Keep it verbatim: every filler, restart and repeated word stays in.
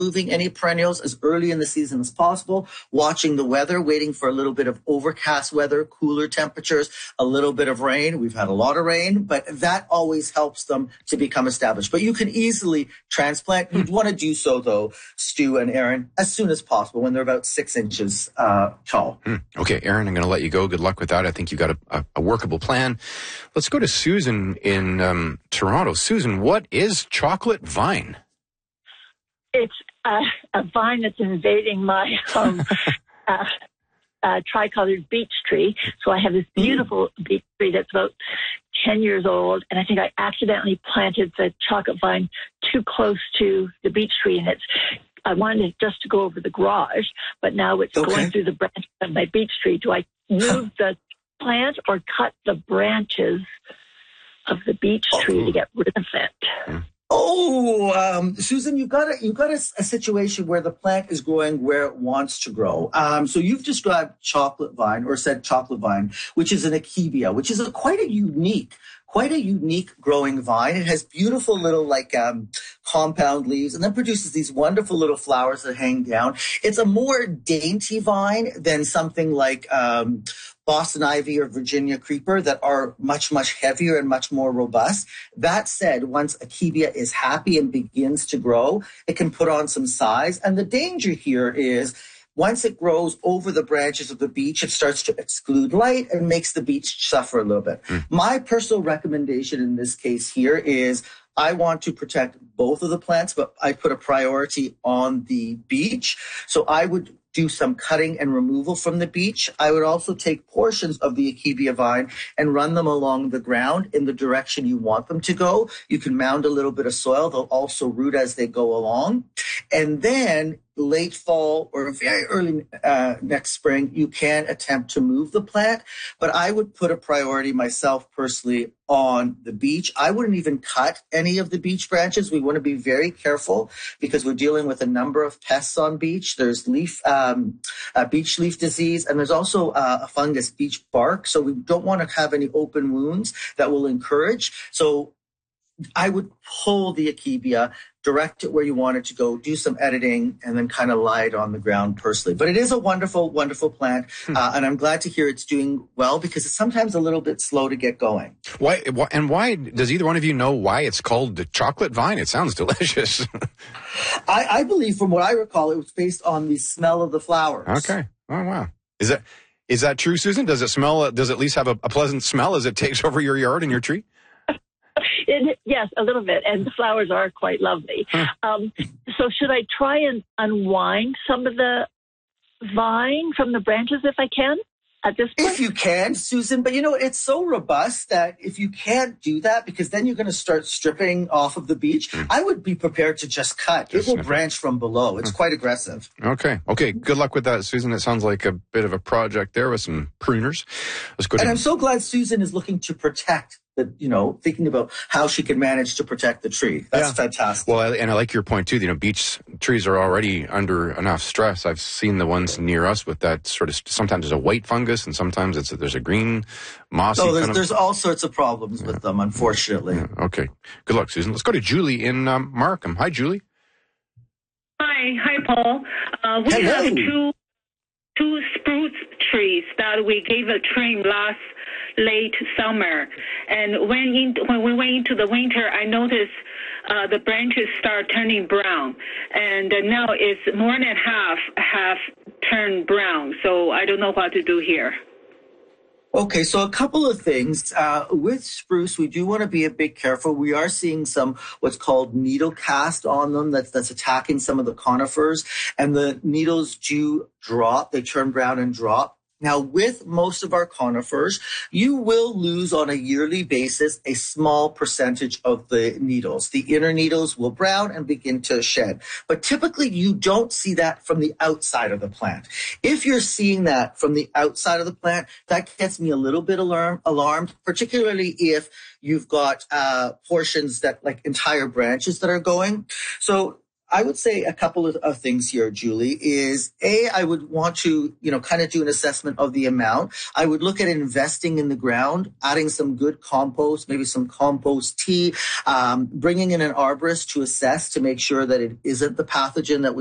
moving any perennials as early in the season as possible, watching the weather, waiting for a little bit of overcast weather, cooler temperatures, a little bit of rain. We've had a lot of rain, but that always helps them to become established. But you can easily transplant. You'd want to do so, though, Stu and Aaron, as soon as possible when they're about six inches uh, tall. Hmm. Okay, Aaron, I'm going to let you go. Good luck with that. I think you got a, a, a workable plan. Let's go to Susan in um, Toronto. Susan, what is chocolate vine? It's uh, a vine that's invading my um, uh, uh, tricolored beech tree. So I have this beautiful mm. beech tree that's about ten years old, and I think I accidentally planted the chocolate vine too close to the beech tree, and it's I wanted it just to go over the garage, but now it's okay. going through the branches of my beech tree. Do I move the plant or cut the branches of the beech tree oh. to get rid of it? Mm. Oh, um, Susan, you've got a, you've got a, a situation where the plant is growing where it wants to grow. Um, so you've described chocolate vine or said chocolate vine, which is an akebia, which is a, quite a unique, quite a unique growing vine. It has beautiful little like um, compound leaves and then produces these wonderful little flowers that hang down. It's a more dainty vine than something like um, Boston ivy or Virginia creeper that are much, much heavier and much more robust. That said, once akebia is happy and begins to grow, it can put on some size. And the danger here is once it grows over the branches of the beech, it starts to exclude light and makes the beech suffer a little bit. Mm. My personal recommendation in this case here is I want to protect both of the plants, but I put a priority on the beech. So I would do some cutting and removal from the beech. I would also take portions of the akebia vine and run them along the ground in the direction you want them to go. You can mound a little bit of soil. They'll also root as they go along. And then late fall or very early uh, next spring, you can attempt to move the plant. But I would put a priority myself personally on the beech. I wouldn't even cut any of the beech branches. We want to be very careful because we're dealing with a number of pests on beech. There's leaf, um, uh, beech leaf disease, and there's also uh, a fungus, beech bark. So we don't want to have any open wounds that will encourage. So I would pull the akebia, direct it where you want it to go, do some editing, and then kind of lie it on the ground personally. But it is a wonderful, wonderful plant, hmm. uh, and I'm glad to hear it's doing well because it's sometimes a little bit slow to get going. Why? And why does either one of you know why it's called the chocolate vine? It sounds delicious. I, I believe, from what I recall, it was based on the smell of the flowers. Okay. Oh wow. Is that is that true, Susan? Does it smell? Does it at least have a, a pleasant smell as it takes over your yard and your tree? It, yes, a little bit, and the flowers are quite lovely. Huh. Um, so should I try and unwind some of the vine from the branches if I can at this point? If you can, Susan, but you know, it's so robust that if you can't do that, because then you're going to start stripping off of the beech, mm. I would be prepared to just cut. Just it will branch from below. It's huh. quite aggressive. Okay. Okay. Good luck with that, Susan. It sounds like a bit of a project there with some pruners. Let's go. And to- I'm so glad Susan is looking to protect that, you know, thinking about how she can manage to protect the tree. That's yeah. fantastic. Well, I, and I like your point, too. You know, beech trees are already under enough stress. I've seen the ones near us with that sort of, sometimes there's a white fungus and sometimes it's a, there's a green mossy. Oh, there's, kind of, there's all sorts of problems yeah. with them, unfortunately. Yeah. Okay. Good luck, Susan. Let's go to Julie in um, Markham. Hi, Julie. Hi. Hi, Paul. Uh, we Hello. have two, two spruce trees that we gave a trim last late summer, and when in, when we went into the winter, I noticed uh, the branches start turning brown, and uh, now it's more than half have turned brown. So I don't know what to do here. Okay, so a couple of things. Uh, with spruce, we do want to be a bit careful. We are seeing some what's called needle cast on them that's, that's attacking some of the conifers, and the needles do drop. They turn brown and drop. Now, with most of our conifers, you will lose on a yearly basis a small percentage of the needles. The inner needles will brown and begin to shed. But typically, you don't see that from the outside of the plant. If you're seeing that from the outside of the plant, that gets me a little bit alarm, alarmed, particularly if you've got uh, portions that, like entire branches that are going. So I would say a couple of, of things here, Julie, is A, I would want to, you know, kind of do an assessment of the amount. I would look at investing in the ground, adding some good compost, maybe some compost tea, um, bringing in an arborist to assess to make sure that it isn't the pathogen that we